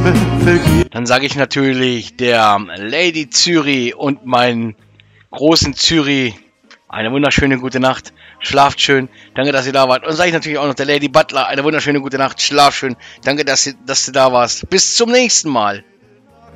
Liebe vergeht. Dann sage ich natürlich der Lady Züri und meinen großen Züri eine wunderschöne gute Nacht. Schlaft schön. Danke, dass ihr da wart. Und sage ich natürlich auch noch der Lady Butler eine wunderschöne gute Nacht. Schlaf schön. Danke, dass du da warst. Bis zum nächsten Mal.